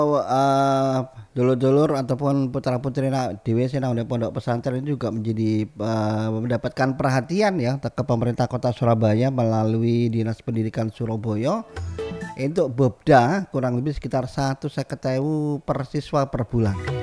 Dulur-dulur ataupun putra-putri dhewe sing nang pondok pesantren ini juga menjadi mendapatkan perhatian ya ke pemerintah Kota Surabaya melalui Dinas Pendidikan Surabaya untuk Bobda kurang lebih sekitar 150.000 per siswa per bulan.